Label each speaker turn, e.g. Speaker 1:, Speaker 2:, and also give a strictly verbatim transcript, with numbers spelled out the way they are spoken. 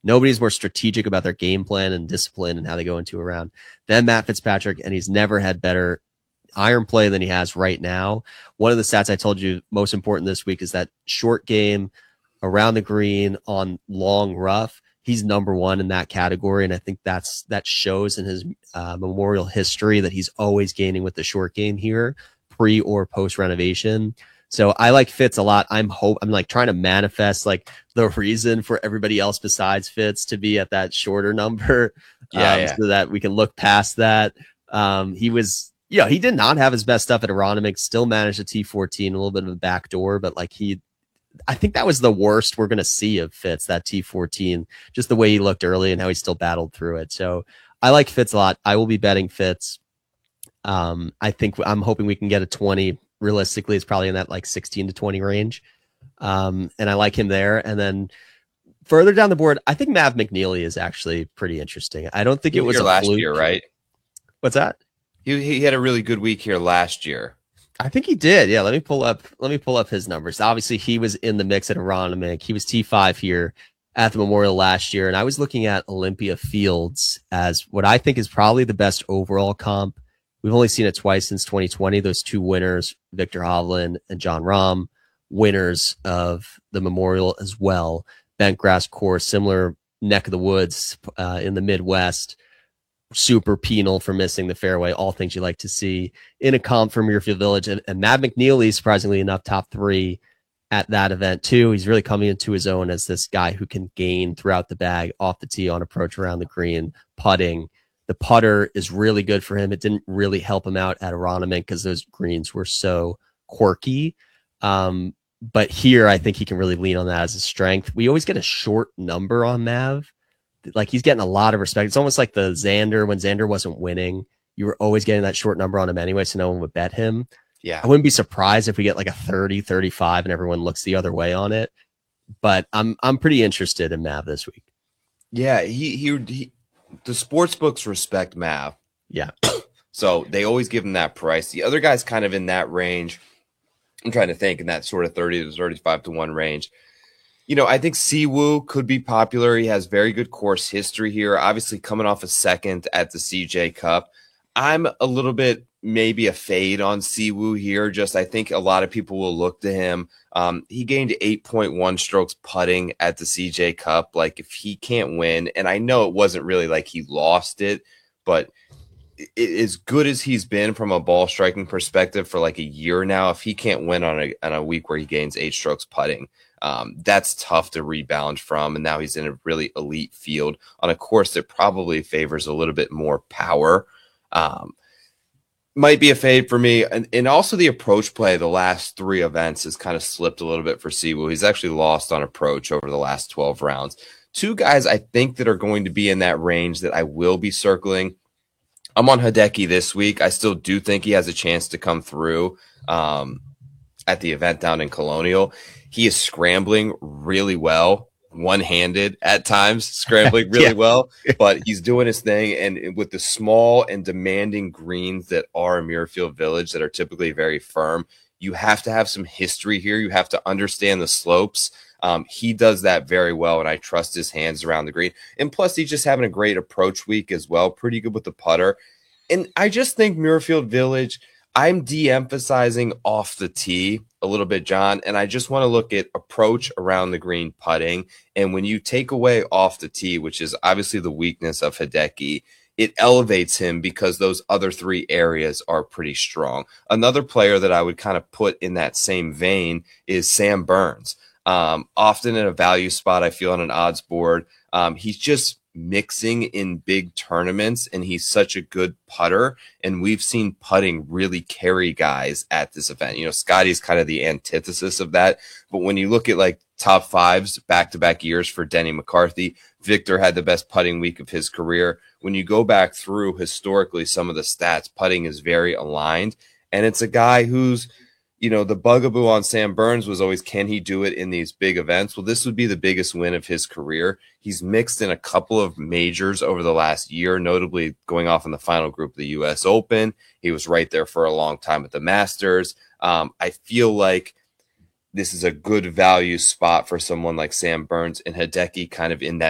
Speaker 1: Nobody's more strategic about their game plan and discipline and how they go into a round than Matt Fitzpatrick, and he's never had better iron play than he has right now. One of the stats I told you most important this week is that short game around the green on long rough. He's number one in that category, and I think that's that shows in his uh, Memorial history that he's always gaining with the short game here, pre or post renovation. So I like Fitz a lot. I'm hope I'm like trying to manifest like the reason for everybody else besides Fitz to be at that shorter number,
Speaker 2: yeah,
Speaker 1: um,
Speaker 2: yeah.
Speaker 1: so that we can look past that. Um, he was, yeah, he did not have his best stuff at Aronimink. Still managed a T fourteen, a little bit of a backdoor, but like he, I think that was the worst we're gonna see of Fitz, that T fourteen, just the way he looked early and how he still battled through it. So I like Fitz a lot. I will be betting Fitz. Um, I think I'm hoping we can get a twenty. Realistically, it's probably in that like sixteen to twenty range. Um, and I like him there. And then further down the board, I think Mav McNeely is actually pretty interesting. I don't think
Speaker 2: He
Speaker 1: it was a
Speaker 2: last
Speaker 1: fluke.
Speaker 2: year, right?
Speaker 1: What's that?
Speaker 2: He he had a really good week here last year.
Speaker 1: I think he did. Yeah, let me pull up let me pull up his numbers. Obviously, he was in the mix at Aronimink. He was T five here at the Memorial last year. And I was looking at Olympia Fields as what I think is probably the best overall comp. We've only seen it twice since twenty twenty. Those two winners, Victor Hovland and John Rahm, winners of the Memorial as well. Bent grass course, similar neck of the woods uh, in the Midwest. Super penal for missing the fairway. All things you like to see in a comp for Muirfield Village. And, and Matt McNeely, surprisingly enough, top three at that event too. He's really coming into his own as this guy who can gain throughout the bag, off the tee, on approach, around the green, putting. The putter is really good for him. It didn't really help him out at Aronimink because those greens were so quirky. Um, but here, I think he can really lean on that as a strength. We always get a short number on Mav. Like, he's getting a lot of respect. It's almost like the Xander, when Xander wasn't winning, you were always getting that short number on him anyway, so no one would bet him.
Speaker 2: Yeah.
Speaker 1: I wouldn't be surprised if we get like a thirty, thirty-five and everyone looks the other way on it. But I'm I'm pretty interested in Mav this week.
Speaker 2: Yeah, he he, he the sports books respect Mav.
Speaker 1: Yeah.
Speaker 2: So they always give him that price. The other guy's kind of in that range. I'm trying to think in that sort of thirty to thirty-five to one range. You know, I think Siwoo could be popular. He has very good course history here. Obviously coming off a second at the C J Cup. I'm a little bit maybe a fade on Siwoo here. Just I think a lot of people will look to him. Um, he gained eight point one strokes putting at the C J Cup. Like, if he can't win, and I know it wasn't really like he lost it, but it, as good as he's been from a ball striking perspective for like a year now, if he can't win on a on a week where he gains eight strokes putting, um, that's tough to rebound from. And now he's in a really elite field on a course that probably favors a little bit more power. Um, might be a fade for me. And, and also the approach play the last three events has kind of slipped a little bit for Siwoo. He's actually lost on approach over the last twelve rounds. Two guys I think that are going to be in that range that I will be circling. I'm on Hideki this week. I still do think he has a chance to come through um, at the event down in Colonial. He is scrambling really well, one-handed at times, scrambling really yeah. well, but he's doing his thing. And with the small and demanding greens that are Muirfield Village that are typically very firm, you have to have some history here. You have to understand the slopes. Um, he does that very well, and I trust his hands around the green. And plus, he's just having a great approach week as well. Pretty good with the putter. And I just think Muirfield Village, I'm de-emphasizing off the tee a little bit, John, and I just want to look at approach around the green putting. And when you take away off the tee, which is obviously the weakness of Hideki, it elevates him because those other three areas are pretty strong. Another player that I would kind of put in that same vein is Sam Burns. Um, often in a value spot, I feel on an odds board. Um, he's just mixing in big tournaments, and he's such a good putter. And we've seen putting really carry guys at this event. You know, Scotty's kind of the antithesis of that. But when you look at like top fives back-to-back years for Denny McCarthy, Victor had the best putting week of his career. When you go back through historically some of the stats, putting is very aligned. And it's a guy who's, you know, the bugaboo on Sam Burns was always, can he do it in these big events? Well, this would be the biggest win of his career. He's mixed in a couple of majors over the last year, notably going off in the final group of the U S Open. He was right there for a long time at the Masters. Um, I feel like this is a good value spot for someone like Sam Burns, and Hideki kind of in that